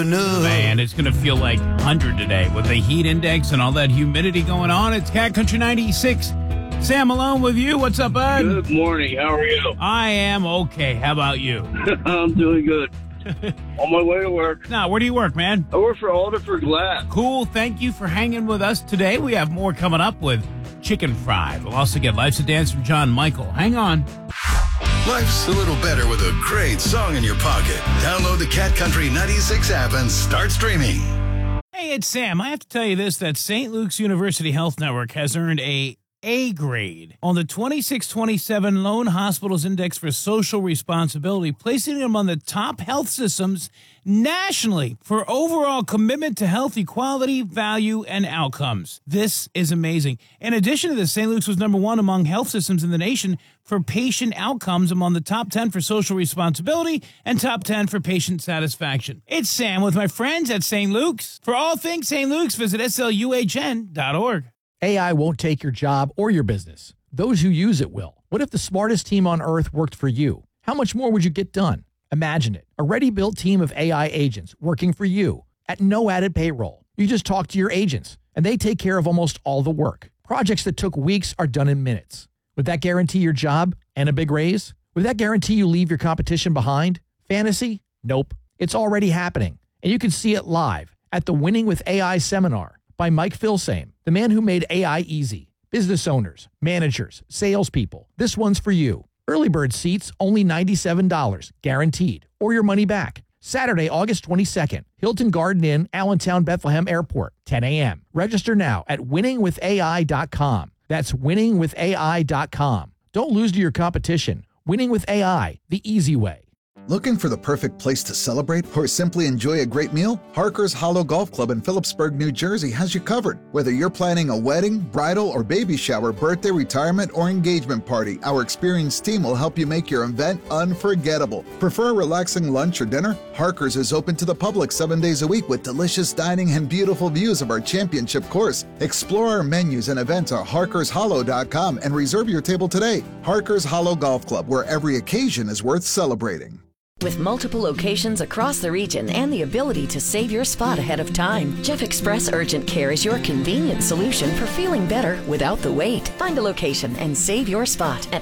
enough. Man, it's going to feel like 100 today with the heat index and all that humidity going on. It's Cat Country 96. Sam Malone with you. What's up, bud? Good morning. How are you? I am okay. How about you? I'm doing good. On my way to work. Now, where do you work, man? I work for Alderford Glass. Cool. Thank you for hanging with us today. We have more coming up with Chicken Fry. We'll also get Life's a Dance from John Michael. Hang on. Life's a little better with a great song in your pocket. Download the Cat Country 96 app and start streaming. Hey, it's Sam. I have to tell you this, that St. Luke's University Health Network has earned A grade on the 2627 Lone Hospitals Index for Social Responsibility, placing them on the top health systems nationally for overall commitment to health equality, value, and outcomes. This is amazing. In addition to this, St. Luke's was number one among health systems in the nation for patient outcomes, among the top 10 for social responsibility and top 10 for patient satisfaction. It's Sam with my friends at St. Luke's. For all things St. Luke's, visit sluhn.org. AI won't take your job or your business. Those who use it will. What if the smartest team on earth worked for you? How much more would you get done? Imagine it. A ready-built team of AI agents working for you at no added payroll. You just talk to your agents, and they take care of almost all the work. Projects that took weeks are done in minutes. Would that guarantee your job and a big raise? Would that guarantee you leave your competition behind? Fantasy? Nope. It's already happening, and you can see it live at the Winning with AI seminar by Mike Filsame, the man who made AI easy. Business owners, managers, salespeople, this one's for you. Early bird seats, only $97, guaranteed, or your money back. Saturday, August 22nd, Hilton Garden Inn, Allentown, Bethlehem Airport, 10 a.m. Register now at winningwithai.com. That's winningwithai.com. Don't lose to your competition. Winning with AI, the easy way. Looking for the perfect place to celebrate or simply enjoy a great meal? Harker's Hollow Golf Club in Phillipsburg, New Jersey has you covered. Whether you're planning a wedding, bridal, or baby shower, birthday, retirement, or engagement party, our experienced team will help you make your event unforgettable. Prefer a relaxing lunch or dinner? Harker's is open to the public 7 days a week with delicious dining and beautiful views of our championship course. Explore our menus and events at harkershollow.com and reserve your table today. Harker's Hollow Golf Club, where every occasion is worth celebrating. With multiple locations across the region and the ability to save your spot ahead of time, Jeff Express Urgent Care is your convenient solution for feeling better without the wait. Find a location and save your spot at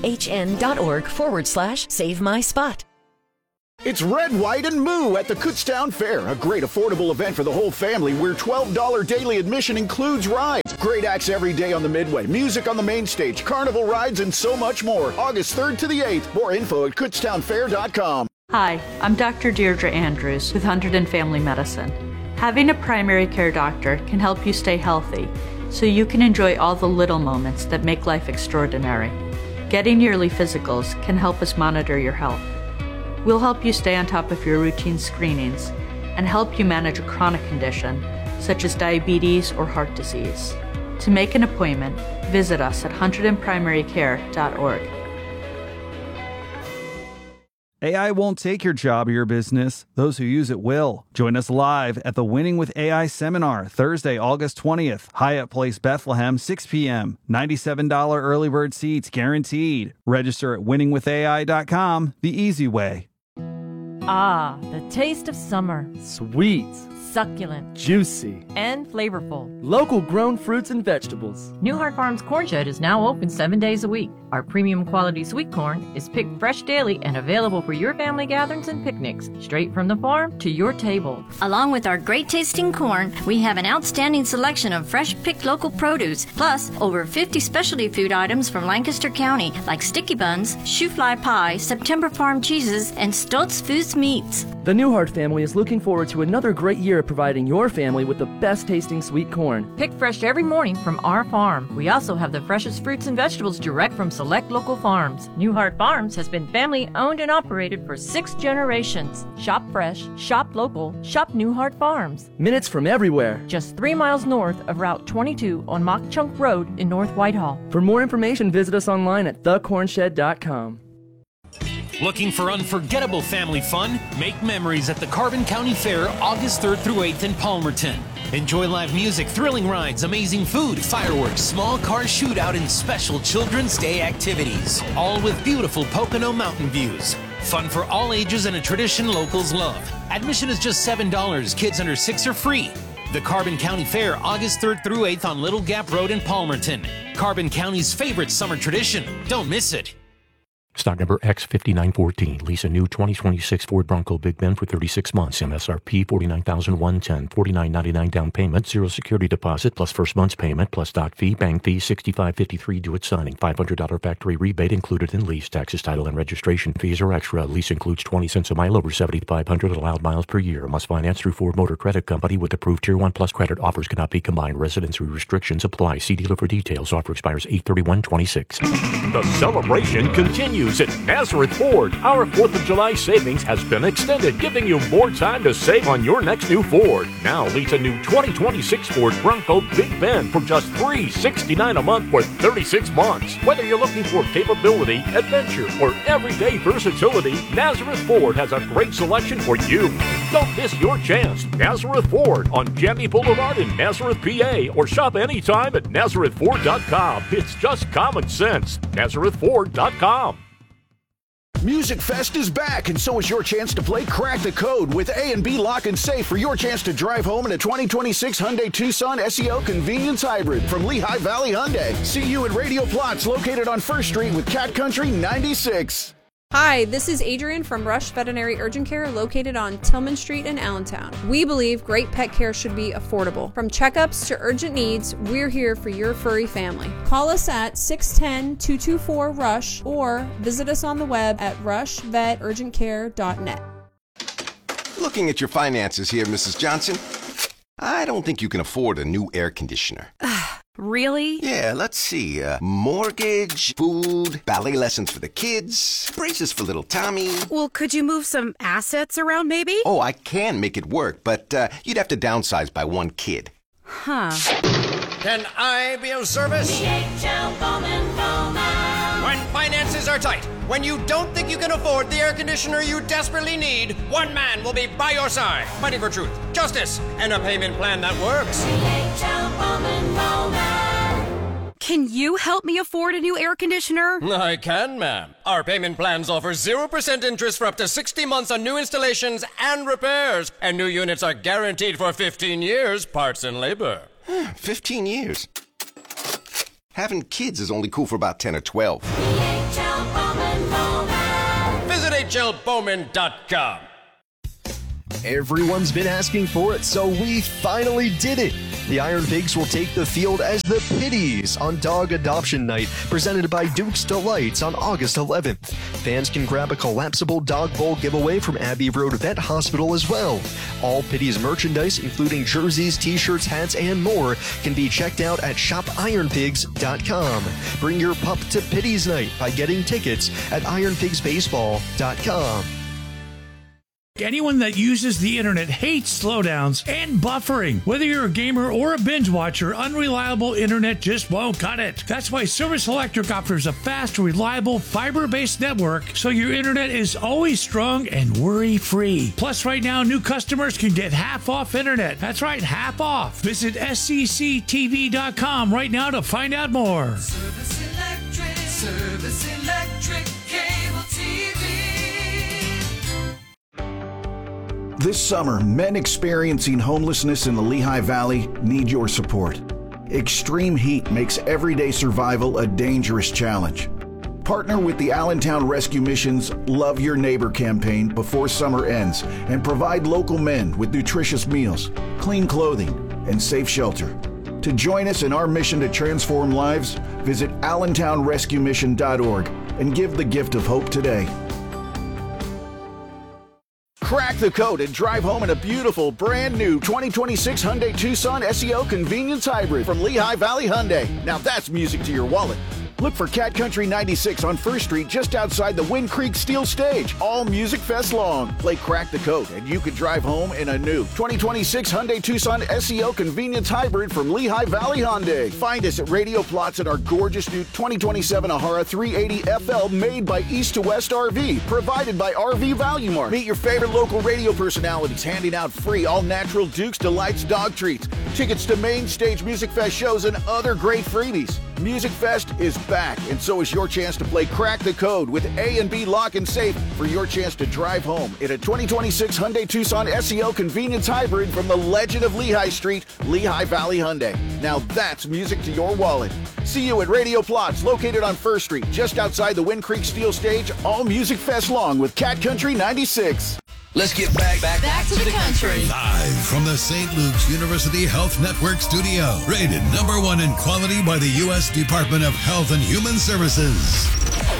lvhn.org/save my spot. It's Red, White, and Moo at the Kutztown Fair, a great affordable event for the whole family where $12 daily admission includes rides. Great acts every day on the Midway, music on the main stage, carnival rides, and so much more. August 3rd to the 8th. More info at kutztownfair.com. Hi, I'm Dr. Deirdre Andrews with Hunterdon Family Medicine. Having a primary care doctor can help you stay healthy so you can enjoy all the little moments that make life extraordinary. Getting yearly physicals can help us monitor your health. We'll help you stay on top of your routine screenings and help you manage a chronic condition such as diabetes or heart disease. To make an appointment, visit us at hunterdonprimarycare.org. AI won't take your job or your business. Those who use it will. Join us live at the Winning with AI seminar, Thursday, August 20th, Hyatt Place, Bethlehem, 6 p.m. $97 early bird seats guaranteed. Register at winningwithai.com, the easy way. Ah, the taste of summer. Sweet, succulent, juicy, and flavorful. Local grown fruits and vegetables. Newhart Farms Corn Shed is now open 7 days a week. Our premium quality sweet corn is picked fresh daily and available for your family gatherings and picnics, straight from the farm to your table. Along with our great tasting corn, we have an outstanding selection of fresh picked local produce, plus over 50 specialty food items from Lancaster County, like sticky buns, shoe fly pie, September farm cheeses, and Stoltz Foods meats. The Newhart family is looking forward to another great year of providing your family with the best tasting sweet corn. Picked fresh every morning from our farm. We also have the freshest fruits and vegetables direct from select local farms. Newhart Farms has been family owned and operated for 6 generations. Shop fresh, shop local, shop Newhart Farms. Minutes from everywhere. Just 3 miles north of Route 22 on Mock Chunk Road in North Whitehall. For more information, visit us online at thecornshed.com. Looking for unforgettable family fun? Make memories at the Carbon County Fair August 3rd through 8th in Palmerton. Enjoy live music, thrilling rides, amazing food, fireworks, small car shootout, and special Children's Day activities. All with beautiful Pocono mountain views. Fun for all ages and a tradition locals love. Admission is just $7. Kids under 6 are free. The Carbon County Fair, August 3rd through 8th on Little Gap Road in Palmerton. Carbon County's favorite summer tradition. Don't miss it. Stock number X5914. Lease a new 2026 Ford Bronco Big Bend for 36 months. MSRP $49,110. $49.99 down payment. 0 security deposit plus first month's payment plus doc fee. Bank fee $65.53 due at signing. $500 factory rebate included in lease. Taxes, title, and registration fees are extra. Lease includes 20 cents a mile over 7,500 allowed miles per year. Must finance through Ford Motor Credit Company with approved Tier 1 Plus credit. Offers cannot be combined. Residency restrictions apply. See dealer for details. Offer expires 8/31/26. The celebration continues at Nazareth Ford. Our 4th of July savings has been extended, giving you more time to save on your next new Ford. Now lease a new 2026 Ford Bronco Big Bend for just $369 a month for 36 months. Whether you're looking for capability, adventure, or everyday versatility, Nazareth Ford has a great selection for you. Don't miss your chance. Nazareth Ford on Jamie Boulevard in Nazareth, PA, or shop anytime at NazarethFord.com. It's just common sense. NazarethFord.com. Music Fest is back, and so is your chance to play Crack the Code with A&B Lock and Safe for your chance to drive home in a 2026 Hyundai Tucson SEO Convenience Hybrid from Lehigh Valley Hyundai. See you at Radio Plots located on 1st Street with Cat Country 96. Hi, this is Adrian from Rush Veterinary Urgent Care located on Tillman Street in Allentown. We believe great pet care should be affordable. From checkups to urgent needs, we're here for your furry family. Call us at 610-224-RUSH or visit us on the web at rushveturgentcare.net. Looking at your finances here, Mrs. Johnson, I don't think you can afford a new air conditioner. Really? Yeah, let's see. Mortgage, food, ballet lessons for the kids, braces for little Tommy. Well, could you move some assets around maybe? Oh, I can make it work, but you'd have to downsize by one kid. Huh. Can I be of service? DHL Bowman Bowman. When finances are tight, when you don't think you can afford the air conditioner you desperately need, one man will be by your side, fighting for truth, justice, and a payment plan that works. DHL Bowman Bowman. Can you help me afford a new air conditioner? I can, ma'am. Our payment plans offer 0% interest for up to 60 months on new installations and repairs, and new units are guaranteed for 15 years, parts and labor. 15 years? Having kids is only cool for about 10 or 12. DHL Bowman Bowman. Visit HLBowman.com. Everyone's been asking for it, so we finally did it. The Iron Pigs will take the field as the Pitties on Dog Adoption Night, presented by Duke's Delights on August 11th. Fans can grab a collapsible dog bowl giveaway from Abbey Road Vet Hospital as well. All Pitties merchandise, including jerseys, t-shirts, hats, and more, can be checked out at shopironpigs.com. Bring your pup to Pitties Night by getting tickets at ironpigsbaseball.com. Anyone that uses the internet hates slowdowns and buffering. Whether you're a gamer or a binge watcher, unreliable internet just won't cut it. That's why Service Electric offers a fast, reliable, fiber-based network so your internet is always strong and worry-free. Plus, right now, new customers can get half off internet. That's right, half off. Visit scctv.com right now to find out more. Service Electric Cable TV. This summer, men experiencing homelessness in the Lehigh Valley need your support. Extreme heat makes everyday survival a dangerous challenge. Partner with the Allentown Rescue Mission's Love Your Neighbor campaign before summer ends and provide local men with nutritious meals, clean clothing, and safe shelter. To join us in our mission to transform lives, visit allentownrescuemission.org and give the gift of hope today. Crack the code and drive home in a beautiful, brand new 2026 Hyundai Tucson SEO Convenience Hybrid from Lehigh Valley Hyundai. Now that's music to your wallet. Look for Cat Country 96 on 1st Street just outside the Wind Creek Steel Stage, all Music Fest long. Play Crack the Code and you could drive home in a new 2026 Hyundai Tucson SEO Convenience Hybrid from Lehigh Valley Hyundai. Find us at Radio Plots in our gorgeous new 2027 Ahara 380 FL made by East to West RV, provided by RV Value Mart. Meet your favorite local radio personalities handing out free all-natural Duke's Delights dog treats. tickets to main stage Music Fest shows, and other great freebies. Music Fest is back, and so is your chance to play Crack the Code with A&B Lock and Safe for your chance to drive home in a 2026 Hyundai Tucson SEL Convenience Hybrid from the legend of Lehigh Street, Lehigh Valley Hyundai. Now that's music to your wallet. See you at Radio Plots, located on First Street, just outside the Wind Creek Steel Stage, all Music Fest long with Cat Country 96. Let's get back to the country. Live from the St. Luke's University Health Network studio. Rated #1 in quality by the U.S. Department of Health and Human Services.